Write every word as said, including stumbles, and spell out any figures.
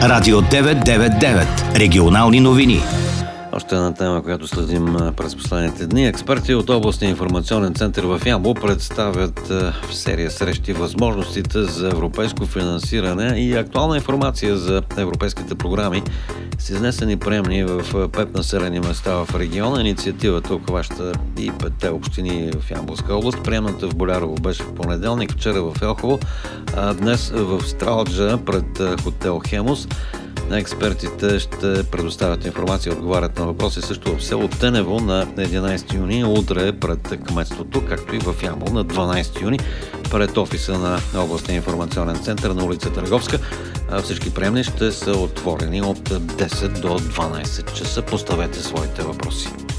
Радио деветстотин и деветдесет и девет. Регионални новини. Още една тема, която следим през последните дни. Експерти от областния информационен център в Ямбол представят в серия срещи възможностите за европейско финансиране и актуална информация за европейските програми с изнесени приемни в пет населени места в региона. Инициативата обхваща и петте общини в Ямболска област. Приемната в Болярово беше в понеделник, вчера в Елхово, а днес в Стралджа пред хотел Хемус. Експертите ще предоставят информация и отговарят на въпроси също в село Тенево на единайсети юни, утре пред кметството, както и в Ямбол на дванайсети юни пред офиса на областния информационен център на улица Търговска. Всички приемни ще са отворени от десет до дванайсет часа. Поставете своите въпроси.